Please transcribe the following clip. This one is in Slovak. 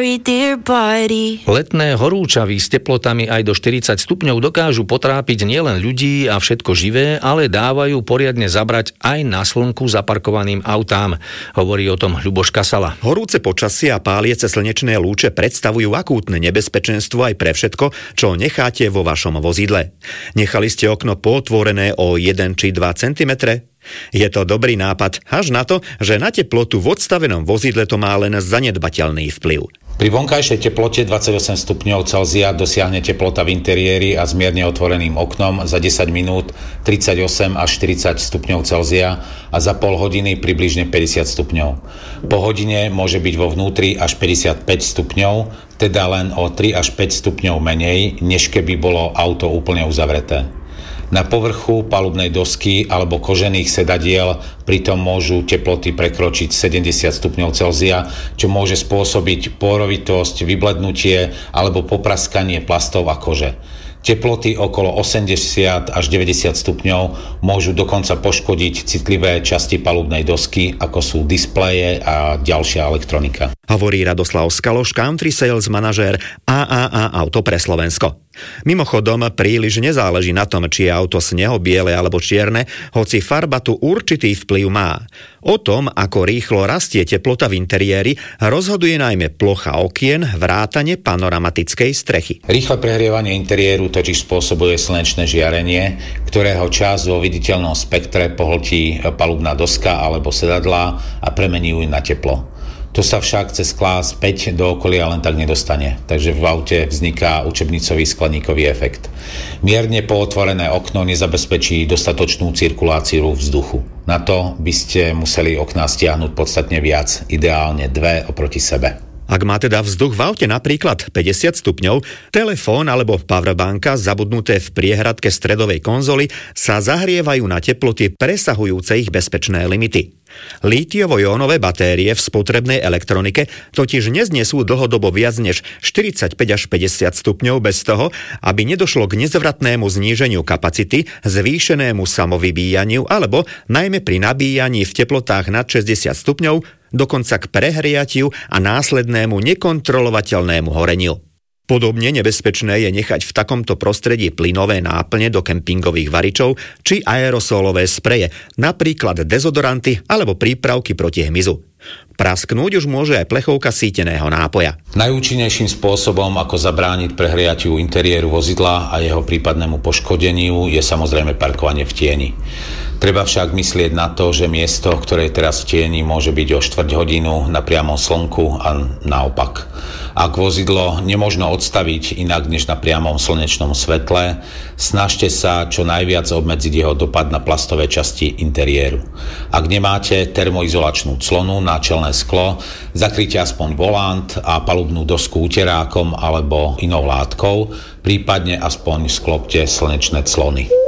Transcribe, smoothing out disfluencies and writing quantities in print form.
sorry, dear body. Letné horúčavy s teplotami aj do 40 stupňov dokážu potrápiť nielen ľudí a všetko živé, ale dávajú poriadne zabrať aj na slnku zaparkovaným autám. Hovorí o tom Ľuboš Kasala. Horúce počasie a páliece slnečné lúče predstavujú akútne nebezpečenstvo aj pre všetko, čo necháte vo vašom vozidle. Nechali ste okno pootvorené o 1 či 2 cm? Je to dobrý nápad, až na to, že na teplotu v odstavenom vozidle to má len zanedbateľný vplyv. Pri vonkajšej teplote 28 stupňov Celzia dosiahne teplota v interiéri a s mierne otvoreným oknom za 10 minút 38 až 40 stupňov Celzia a za pol hodiny približne 50 stupňov. Po hodine môže byť vo vnútri až 55 stupňov, teda len o 3 až 5 stupňov menej, než keby bolo auto úplne uzavreté. Na povrchu palubnej dosky alebo kožených sedadiel pritom môžu teploty prekročiť 70 stupňov Celzia, čo môže spôsobiť pôrovitosť, vyblednutie alebo popraskanie plastov a kože. Teploty okolo 80 až 90 stupňov môžu dokonca poškodiť citlivé časti palubnej dosky, ako sú displeje a ďalšia elektronika. Hovorí Radoslav Skaloš, country sales manažér AAA Auto pre Slovensko. Mimochodom, príliš nezáleží na tom, či je auto snehobiele alebo čierne, hoci farba tu určitý vplyv má. O tom, ako rýchlo rastie teplota v interiéri, rozhoduje najmä plocha okien, vrátane panoramatickej strechy. Rýchle prehrievanie interiéru totiž spôsobuje slnečné žiarenie, ktorého časť vo viditeľnom spektre pohltí palubná doska alebo sedadlá a premení ju na teplo. To sa však cez sklá späť do okolia len tak nedostane, takže v aute vzniká učebnicový skleníkový efekt. Mierne pootvorené okno nezabezpečí dostatočnú cirkuláciu vzduchu. Na to by ste museli okná stiahnuť podstatne viac, ideálne 2 oproti sebe. Ak má teda vzduch v aute napríklad 50 stupňov, telefón alebo powerbanka zabudnuté v priehradke stredovej konzoly sa zahrievajú na teploty presahujúce ich bezpečné limity. Lítiovo-jónové batérie v spotrebnej elektronike totiž neznesú dlhodobo viac než 45 až 50 stupňov bez toho, aby nedošlo k nezvratnému zníženiu kapacity, zvýšenému samovybíjaniu alebo najmä pri nabíjaní v teplotách nad 60 stupňov dokonca k prehriatiu a následnému nekontrolovateľnému horeniu. Podobne nebezpečné je nechať v takomto prostredí plynové náplne do kempingových varičov či aerosolové spreje, napríklad dezodoranty alebo prípravky proti hmyzu. Prasknúť už môže aj plechovka síteného nápoja. Najúčinnejším spôsobom, ako zabrániť prehriatiu interiéru vozidla a jeho prípadnému poškodeniu, je samozrejme parkovanie v tieni. Treba však myslieť na to, že miesto, ktoré je teraz v tieni, môže byť o 4 hodinu na priamom slnku a naopak. Ak vozidlo nemožno odstaviť inak než na priamom slnečnom svetle, snažte sa čo najviac obmedziť jeho dopad na plastové časti interiéru. Ak nemáte termoizolačnú clonu na čelné sklo, zakryte aspoň volant a palubnú dosku uterákom alebo inou látkou, prípadne aspoň sklopte slnečné clony.